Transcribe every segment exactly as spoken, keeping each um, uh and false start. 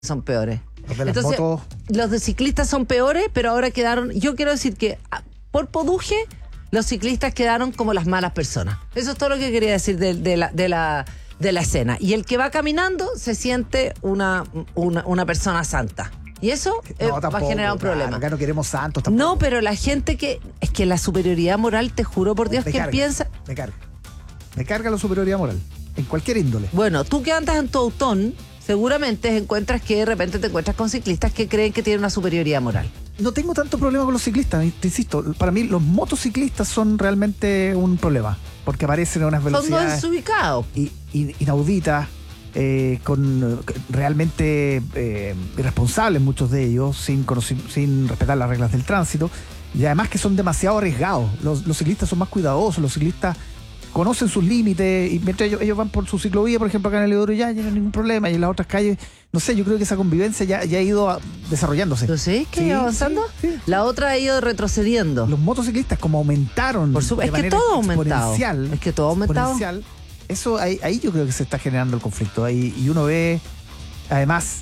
son peores. Los de las Entonces, motos. los de ciclistas son peores, pero ahora quedaron... Yo quiero decir que por Poduje, los ciclistas quedaron como las malas personas. Eso es todo lo que quería decir de, de, la, de, la, de la escena. Y el que va caminando se siente una, una, una persona santa. Y eso No, eh, tampoco, va a generar un claro, problema. acá no queremos santos tampoco. No, pero la gente que... Es que la superioridad moral, te juro por Dios, me que carga, piensa... Me carga. Me carga la superioridad moral. En cualquier índole. Bueno, tú que andas en tu autón, seguramente encuentras que de repente te encuentras con ciclistas que creen que tienen una superioridad moral. No tengo tanto problema con los ciclistas, te insisto. Para mí los motociclistas son realmente un problema. Porque aparecen a unas Son dos velocidades desubicados. i- i- inauditas, eh, con eh, realmente eh, irresponsables muchos de ellos, sin, conoci- sin respetar las reglas del tránsito. Y además que son demasiado arriesgados. Los, los ciclistas son más cuidadosos, los ciclistas conocen sus límites y mientras ellos, ellos van por su ciclovía, por ejemplo, acá en el Eudoro ya, ya no hay ningún problema, y en las otras calles, no sé, yo creo que esa convivencia ya, ya ha ido a- desarrollándose. ¿Lo sé? ¿Que Sí, iba avanzando? sí, sí. La otra ha ido retrocediendo. Los motociclistas como aumentaron Por supuesto, de es que manera todo ha aumentado. exponencial, Es que todo ha aumentado. exponencial, eso ahí, ahí yo creo que se está generando el conflicto ahí, y uno ve además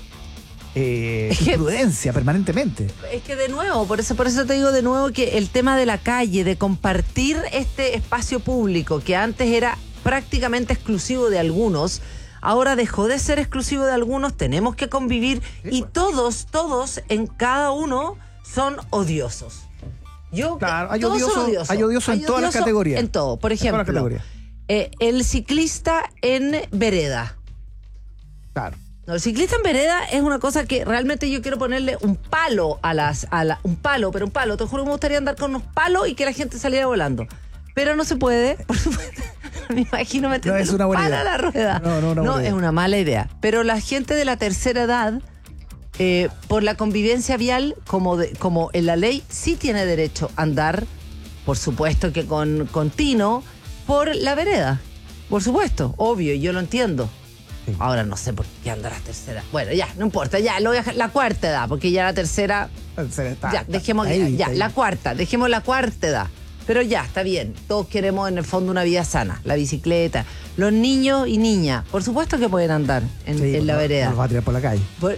eh, Es que- imprudencia permanentemente. Es que de nuevo, por eso, por eso te digo de nuevo que el tema de la calle, de compartir este espacio público que antes era prácticamente exclusivo de algunos, ahora dejó de ser exclusivo de algunos, tenemos que convivir y todos, todos en cada uno son odiosos. Yo, Claro, hay todos son odiosos- odiosos. hay odiosos en todas las odiosos categorías. En todo, por En todas las ejemplo, categorías. eh, el ciclista en vereda. Claro. No, el ciclista en vereda es una cosa que realmente yo quiero ponerle un palo a las... A la, un palo, pero un palo. Te juro que me gustaría andar con unos palos y que la gente saliera volando. Pero no se puede, por supuesto. Me imagino meter No es un una buena palo idea. a la rueda. No, no, una buena es idea. una mala idea. Pero la gente de la tercera edad, eh, por la convivencia vial, como, de, como en la ley, sí tiene derecho a andar, por supuesto que con, con tino, por la vereda. Por supuesto, obvio, yo lo entiendo. Sí. Ahora no sé por qué anda la tercera. Bueno, ya, no importa, ya, lo voy a dejar- la cuarta edad, porque ya la tercera, Se está- ya, dejemos, está ahí, ya, está ahí. la cuarta, dejemos la cuarta edad. Pero ya, está bien, todos queremos en el fondo una vida sana, la bicicleta. Los niños y niñas, por supuesto que pueden andar en, Sí, en la no- no vereda. los va a tirar por la calle. Por-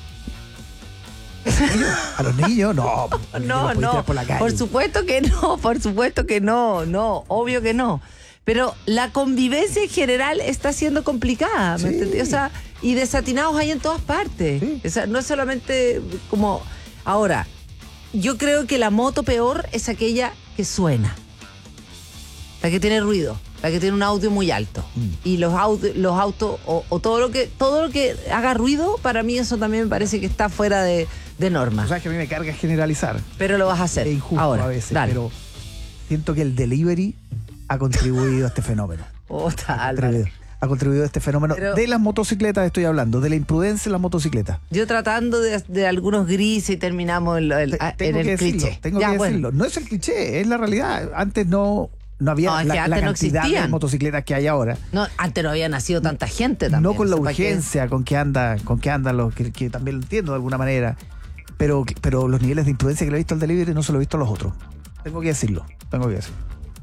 A los niños, no. los niños No, los podéis no, tirar por la calle. por supuesto que no, por supuesto que no, no, obvio que no. Pero la convivencia en general está siendo complicada, ¿me Sí. entendés? O sea, y desatinados hay en todas partes. Sí. O sea, no es solamente como... Ahora, yo creo que la moto peor es aquella que suena. La que tiene ruido, la que tiene un audio muy alto. Mm. Y los autos, los autos o, o todo lo que todo lo que haga ruido, para mí eso también me parece que está fuera de, de norma. O sea, que a mí me carga generalizar. Pero lo vas a hacer. Es injusto ahora, a veces, dale. pero siento que el delivery ha contribuido a este fenómeno. Puta, Ha Álvaro. contribuido, ha contribuido a este fenómeno. Pero- de las motocicletas estoy hablando, de la imprudencia en las motocicletas. Yo tratando de, de algunos grises y terminamos en, el, Te- en tengo el que decirlo, cliché. tengo Ya, que bueno. decirlo. No es el cliché, es la realidad. Antes no, no había No, es que la, la antes no cantidad de existían. motocicletas que hay ahora. No, antes no había nacido tanta gente también. No con la o sea, ¿para qué? urgencia con que anda, con que andan los, que, que también lo entiendo de alguna manera. Pero, pero los niveles de imprudencia que le he visto al delivery no se lo he visto a los otros. Tengo que decirlo, tengo que decirlo.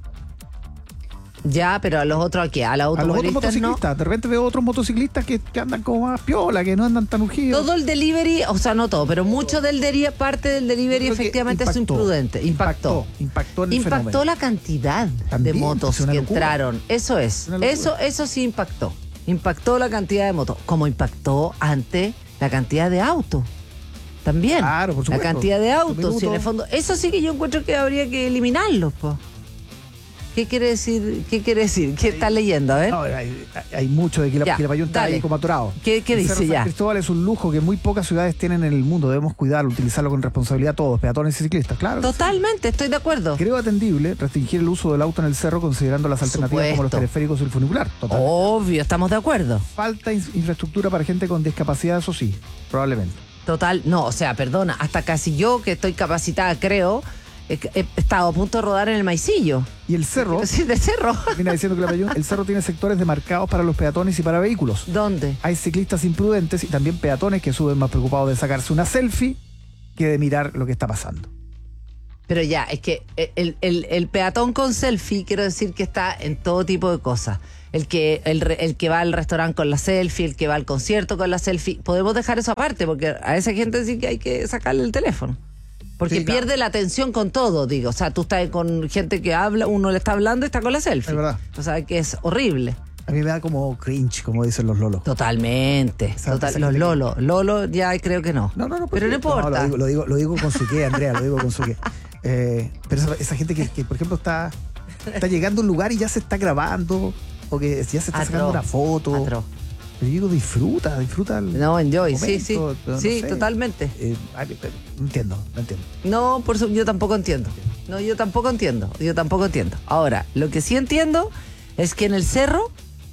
Ya, pero a los otros aquí, a los A los otros automovilistas no. motociclistas, de repente veo otros motociclistas que, que andan como más piola, que no andan tan ungidos. Todo el delivery, o sea, no todo, pero mucho del delivery, parte del delivery Yo creo que efectivamente es impactó, imprudente. Impactó. Impactó, impactó en el Impactó fenómeno. la cantidad También, de motos es una que locura. entraron. Eso es. Una locura. Eso, eso sí impactó. Impactó la cantidad de motos. Como impactó antes la cantidad de autos. También. Claro, por la supuesto. cantidad de autos. Minutos. Y en el fondo, eso sí que yo encuentro que habría que eliminarlos, po. ¿Qué quiere decir? ¿Qué quiere decir? ¿Qué estás leyendo? A ver. No, hay, hay mucho de que la, Ya, que la Payún está dale. ahí como atorado. ¿Qué- qué El dice Cerro San ya? Cristóbal es un lujo que muy pocas ciudades tienen en el mundo. Debemos cuidarlo, utilizarlo con responsabilidad todos, peatones y ciclistas. Claro. Totalmente, estoy de acuerdo. Creo atendible restringir el uso del auto en el cerro considerando las alternativas como los Supuesto. teleféricos y el funicular. Total. Obvio, estamos de acuerdo. Falta in- infraestructura para gente con discapacidad, eso sí, probablemente. Total, no, o sea, perdona, hasta casi yo que estoy capacitada, creo, he, he estado a punto de rodar en el maicillo. Y el cerro, Sí, de cerro. termina diciendo que la Payún, el cerro tiene sectores demarcados para los peatones y para vehículos. ¿Dónde? Hay ciclistas imprudentes y también peatones que suben más preocupados de sacarse una selfie que de mirar lo que está pasando. Pero ya, es que el, el- el peatón con selfie, quiero decir que está en todo tipo de cosas. el que, el, el que va al restaurante con la selfie, el que va al concierto con la selfie. Podemos dejar eso aparte, porque a esa gente sí que hay que sacarle el teléfono. Porque sí, pierde claro. la atención con todo, digo. O sea, tú estás con gente que habla, uno le está hablando y está con la selfie. Es verdad. O sea, que es horrible. A mí me da como cringe, como dicen los lolos. Totalmente. Esa, total, esa los lolos. Que... Lolo ya creo que no. No, no, no. Pero no importa. No, lo, digo, lo, digo, lo digo con su qué, Andrea, lo digo con su qué. Eh, pero esa, esa gente que, que, por ejemplo, está, está llegando a un lugar y ya se está grabando, o que ya se está Atro. sacando una foto. Atro. Pero yo digo, disfruta, disfruta el No, enjoy, momento, sí, sí. No sí, sé. totalmente. Eh, no entiendo, no entiendo. No, por eso yo tampoco entiendo. No, yo tampoco entiendo. Yo tampoco entiendo. Ahora, lo que sí entiendo es que en el cerro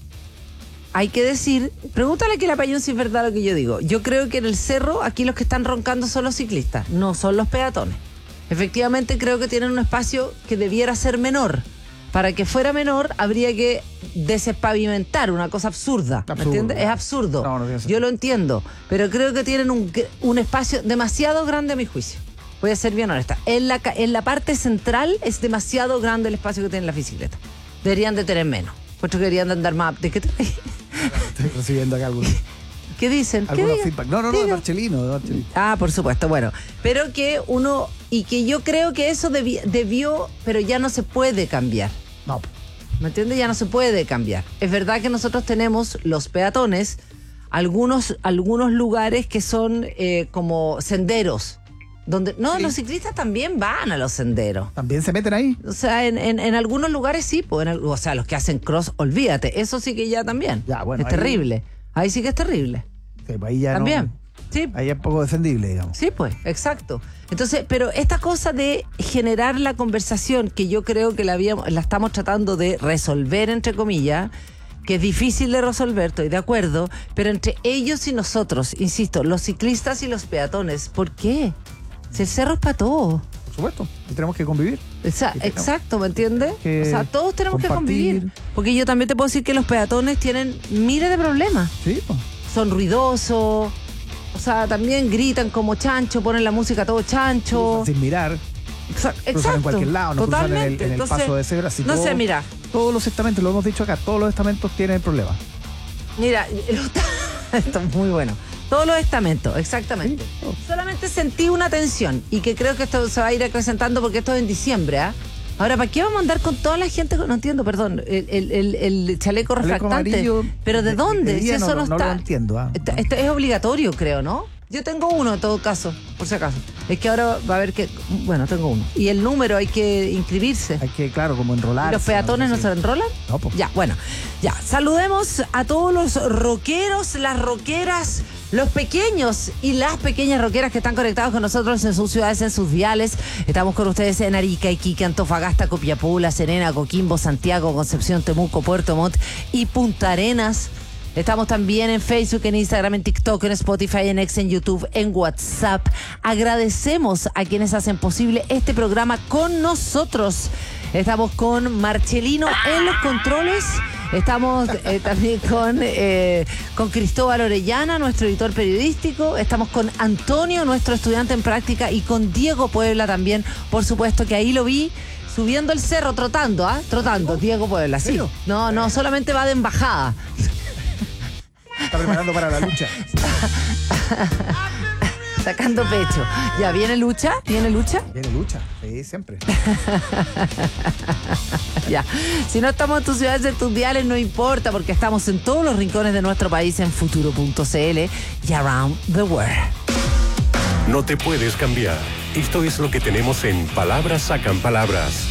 hay que decir, pregúntale a la Payún si es verdad lo que yo digo. Yo creo que en el cerro aquí los que están roncando son los ciclistas, no son los peatones. Efectivamente creo que tienen un espacio que debiera ser menor. Para que fuera menor habría que despavimentar, una cosa absurda, absurdo, ¿me entiendes? ¿no? Es absurdo. No, no yo lo entiendo, pero creo que tienen un, un espacio demasiado grande a mi juicio. Voy a ser bien honesta. En la, en la parte central es demasiado grande el espacio que tiene la bicicleta. Deberían de tener menos. Puesto que deberían de andar más. ¿De qué te Estoy recibiendo acá algunos. ¿Qué dicen? Algunos ¿Qué feedback. No, no, no, de Marcelino, de Marcelino. Ah, por supuesto, bueno. Pero que uno, y que yo creo que eso debi, debió, pero ya no se puede cambiar. No. ¿Me entiendes? Ya no se puede cambiar. Es verdad que nosotros tenemos los peatones, algunos, algunos lugares que son eh, como senderos. Donde, no, sí. Los ciclistas también van a los senderos. ¿También se meten ahí? O sea, en, en, en algunos lugares sí, pues, en, o sea, los que hacen cross, olvídate, eso sí que ya también. Ya, bueno, es ahí, terrible. Ahí sí que es terrible. Sí, pues ahí ya también. No, sí. Ahí es poco defendible, digamos. Sí, pues, exacto. Entonces, pero esta cosa de generar la conversación, que yo creo que la, habíamos, la estamos tratando de resolver, entre comillas, que es difícil de resolver, estoy de acuerdo, pero entre ellos y nosotros, insisto, los ciclistas y los peatones, ¿por qué? Si el cerro es para todos. Por supuesto, y tenemos que convivir. Esa, exacto, ¿me entiendes? O sea, todos tenemos compartir. que convivir. Porque yo también te puedo decir que los peatones tienen miles de problemas. Sí, pues. Son ruidosos, o sea, también gritan como chancho, ponen la música todo chancho. Cruzan sin mirar. Exacto. Cruzan en cualquier lado, no Totalmente. cruzan en el, en el Entonces, paso de cebra. No todo, sé, mira. Todos los estamentos, lo hemos dicho acá, todos los estamentos tienen problemas. Mira, esto es muy bueno. Todos los estamentos, exactamente. Sí. Oh. Solamente sentí una tensión y que creo que esto se va a ir acrecentando porque esto es en diciembre, ¿ah? ¿eh? Ahora, ¿para qué vamos a andar con toda la gente? No entiendo, perdón, el, el, el, el chaleco refractante. Amarillo, ¿pero de, de dónde? De si eso no, no, no está. lo entiendo. ¿ah? Está, esto es obligatorio, creo, ¿no? Yo tengo uno en todo caso, por si acaso. Es que ahora va a haber que. Bueno, tengo uno. Y el número hay que inscribirse. Hay que, claro, como enrolar. ¿Los peatones no, no se enrolan? No, pues. Ya, bueno. Ya, saludemos a todos los rockeros, las rockeras, los pequeños y las pequeñas rockeras que están conectados con nosotros en sus ciudades, en sus diales. Estamos con ustedes en Arica, Iquique, Antofagasta, Copiapó, La Serena, Coquimbo, Santiago, Concepción, Temuco, Puerto Montt y Punta Arenas. Estamos también en Facebook, en Instagram, en TikTok, en Spotify, en X, en YouTube, en WhatsApp. Agradecemos a quienes hacen posible este programa con nosotros. Estamos con Marcelino en los controles. Estamos eh, también con, eh, con Cristóbal Orellana, nuestro editor periodístico. Estamos con Antonio, nuestro estudiante en práctica, y con Diego Puebla también, por supuesto, que ahí lo vi subiendo el cerro, trotando, ¿ah? ¿eh? Trotando, Diego Puebla, sí. No, no, solamente va de embajada. Está preparando para la lucha. Sacando pecho. Ya, ¿viene lucha? ¿Viene lucha? Viene lucha, sí, siempre. Ya. Si no estamos en tus ciudades, en tus diales, no importa, porque estamos en todos los rincones de nuestro país en futuro punto c l y around the world. No te puedes cambiar. Esto es lo que tenemos en Palabras Sacan Palabras.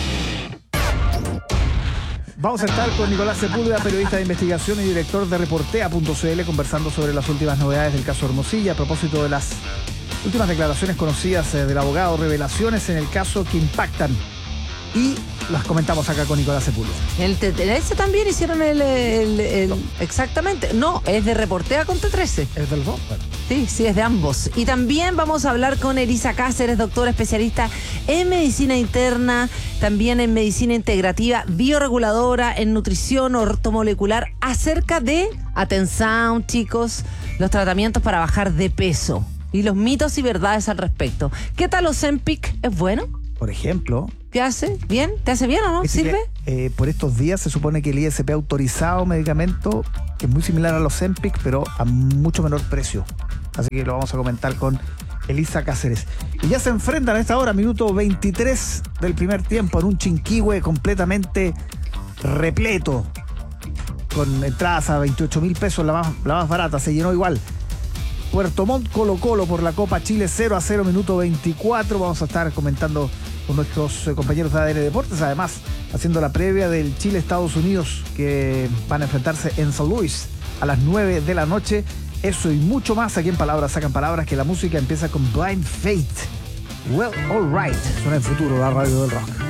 Vamos a estar con Nicolás Sepúlveda, periodista de investigación y director de Reportea punto c l, conversando sobre las últimas novedades del caso Hermosilla, a propósito de las últimas declaraciones conocidas del abogado, revelaciones en el caso que impactan. Y las comentamos acá con Nicolás Sepúlveda. ¿El T trece también hicieron el, el, el, el... Exactamente. No, es de Reportea con T trece. ¿Es del dos? Bueno. Sí, sí, es de ambos. Y también vamos a hablar con Elisa Cáceres, doctora especialista en medicina interna, también en medicina integrativa, bioreguladora, en nutrición ortomolecular, acerca de, atención chicos, los tratamientos para bajar de peso y los mitos y verdades al respecto. ¿Qué tal Ozempic? ¿Es bueno? Por ejemplo, ¿Qué hace? ¿Bien? ¿Te hace bien o no? Dice ¿Sirve? que, eh, por estos días se supone que el I S P ha autorizado medicamento que es muy similar a los Ozempic, pero a mucho menor precio. Así que lo vamos a comentar con Elisa Cáceres. Y ya se enfrentan a esta hora, minuto veintitrés del primer tiempo, en un Chinquihue completamente repleto, con entradas a veintiocho mil pesos, la más, la más barata, se llenó igual. Puerto Montt Colo Colo por la Copa Chile, cero a cero, minuto veinticuatro. Vamos a estar comentando con nuestros eh, compañeros de A D N Deportes, además haciendo la previa del Chile-Estados Unidos, que van a enfrentarse en San Luis a las nueve de la noche. Eso y mucho más aquí en Palabras Sacan Palabras, que la música empieza con Blind Faith. Well, all right. Suena en futuro la radio del rock.